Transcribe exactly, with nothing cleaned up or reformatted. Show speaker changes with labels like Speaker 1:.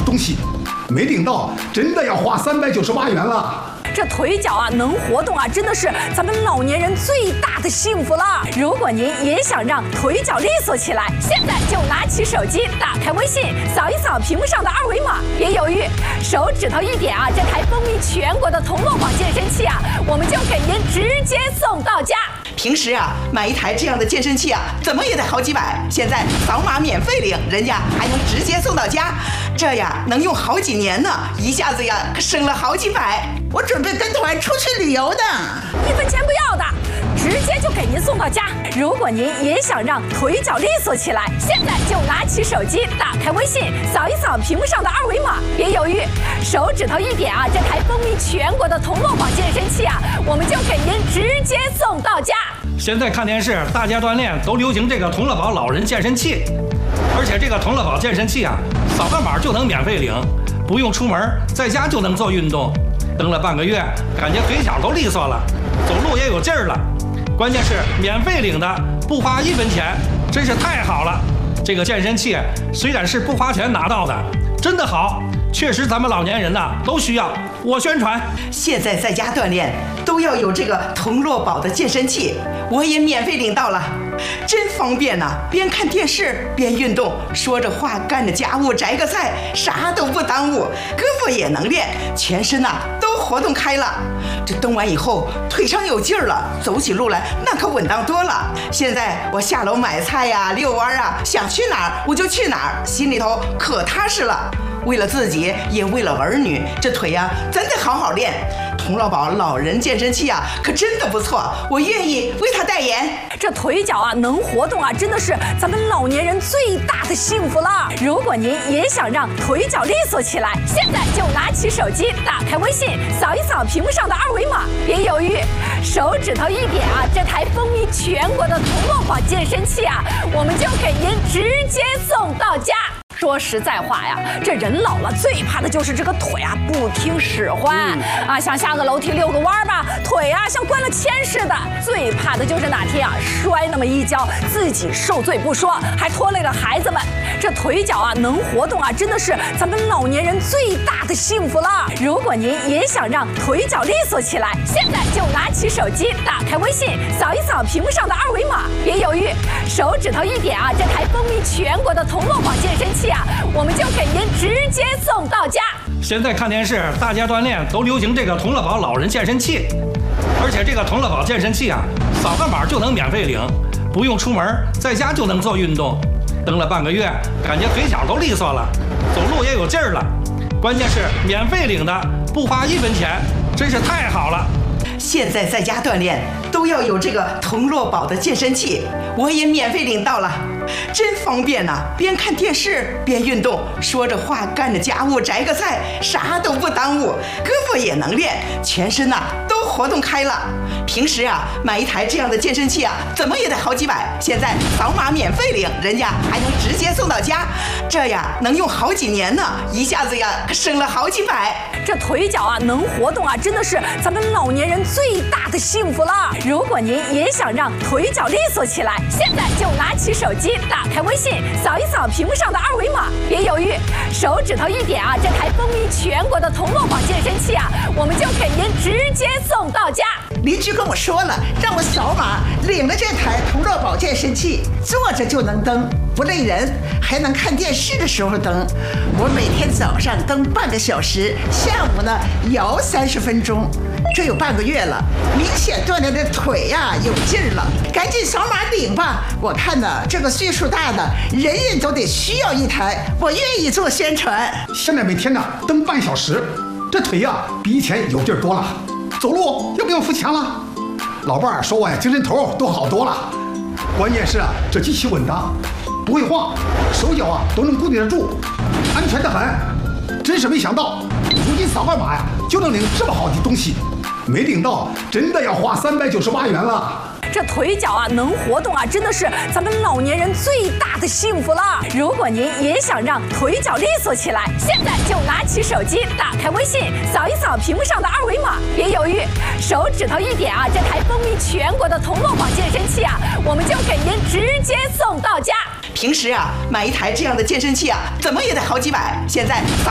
Speaker 1: 东西，没领到真的要花三百九十八元了。
Speaker 2: 这腿脚啊能活动啊，真的是咱们老年人最大的幸福了。如果您也想让腿脚利索起来，现在就拿起手机，打开微信，扫一扫屏幕上的二维码，别犹豫，手指头一点啊，这台风靡全国的同乐宝健身器啊，我们就给您直接送到家。
Speaker 3: 平时啊，买一台这样的健身器啊，怎么也得好几百，现在扫码免费领，人家还能直接送到家，这呀能用好几年呢，一下子呀可省了好几百。
Speaker 4: 我准备跟团出去旅游的，
Speaker 2: 一分钱不要的，直接就给您送到家。如果您也想让腿脚利索起来，现在就拿起手机，打开微信，扫一扫屏幕上的二维码，别犹豫，手指头一点啊，这台风靡全国的同乐宝健身器啊，我们就给您直接送到家。
Speaker 5: 现在看电视，大家锻炼都流行这个同乐宝老人健身器，而且这个同乐宝健身器啊，扫个码就能免费领，不用出门，在家就能做运动。蹬了半个月，感觉腿脚都利索了，走路也有劲儿了。关键是免费领的，不花一分钱，真是太好了。这个健身器虽然是不花钱拿到的，真的好，确实咱们老年人呐都需要。我宣传，
Speaker 3: 现在在家锻炼都要有这个同乐宝的健身器，我也免费领到了，真方便呐、啊！边看电视边运动，说着话干着家务，摘个菜，啥都不耽误，胳膊也能练，全身呐、啊、都活动开了。这蹬完以后，腿上有劲儿了，走起路来那可稳当多了。现在我下楼买菜呀、遛弯啊，想去哪儿我就去哪儿，心里头可踏实了。为了自己，也为了儿女，这腿呀、啊，咱得好好练。同乐宝老人健身器啊，可真的不错，我愿意为他代言。
Speaker 2: 这腿脚啊能活动啊，真的是咱们老年人最大的幸福了。如果您也想让腿脚利索起来，现在就拿起手机，打开微信，扫一扫屏幕上的二维码，别犹豫，手指头一点啊，这台风靡全国的同乐宝健身器啊，我们就给您直接送到家。说实在话呀，这人老了最怕的就是这个腿啊不听使唤、嗯、啊，想下个楼梯遛个弯吧，腿啊像灌了铅似的。最怕的就是哪天啊摔那么一跤，自己受罪不说，还拖累了孩子们。这腿脚啊能活动啊，真的是咱们老年人最大的幸福了。如果您也想让腿脚利索起来，现在就拿起手机，打开微信，扫一扫屏幕上的二维码，别犹豫，手指头一点啊，这台风靡全国的同乐宝健身器啊，我们就给您直接送到家。
Speaker 5: 现在看电视，大家锻炼都流行这个同乐宝老人健身器，而且这个同乐宝健身器啊，扫个码就能免费领，不用出门，在家就能做运动。蹬了半个月，感觉腿脚都利索了，走路也有劲儿了。关键是免费领的，不花一分钱，真是太好了。
Speaker 3: 现在在家锻炼都要有这个同乐宝的健身器，我也免费领到了，真方便呐、啊！边看电视边运动，说着话干着家务，摘个菜，啥都不耽误，胳膊也能练，全身呐、啊、都活动开了。平时啊，买一台这样的健身器啊，怎么也得好几百，现在扫码免费领，人家还能直接送到家，这呀能用好几年呢，一下子呀可省了好几百。
Speaker 2: 这腿脚啊能活动啊，真的是咱们老年人最大的幸福了。如果您也想让腿脚利索起来，现在就拿起手机，打开微信，扫一扫屏幕上的二维码，别犹豫，手指头一点啊，这台风靡全国的同乐宝健身器啊，我们就给您直接送到家。
Speaker 4: 邻居跟我说了，让我扫码领了这台同乐宝健身器，坐着就能蹬，不累人，还能看电视的时候蹬。我每天早上蹬半个小时，下午呢摇三十分钟，这有半个月了，明显锻炼的腿呀、啊、有劲儿了，赶紧扫码领吧！我看呢，这个岁数大的人人都得需要一台，我愿意做宣传。
Speaker 1: 现在每天呢蹬半小时，这腿呀、啊、比以前有劲儿多了，走路又不用扶墙了。老伴儿说我呀精神头都好多了，关键是啊这机器稳当，不会晃，手脚啊都能固定得住，安全得很。真是没想到，如今扫个码呀就能领这么好的东西，没领到真的要花三百九十八元了。
Speaker 2: 这腿脚啊能活动啊，真的是咱们老年人最大的幸福了。如果您也想让腿脚利索起来，现在就拿起手机，打开微信，扫一扫屏幕上的二维码，别犹豫，手指头一点啊，这台风靡全国的同乐宝健身器啊，我们就给您直接送到家。
Speaker 3: 平时啊，买一台这样的健身器啊，怎么也得好几百，现在